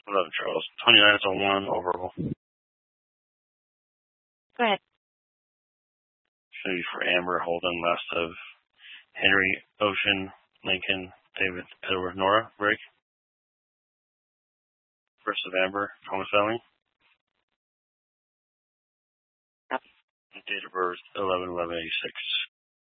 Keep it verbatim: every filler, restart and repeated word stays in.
eleven, Charles. twenty-nine is on one overall. Go ahead. Should be for Amber, Holden, last of Henry, Ocean, Lincoln, David, Edward, Nora, break. First of Amber, Thomas Valley. Copy. Date of birth eleven eleven eighty-six.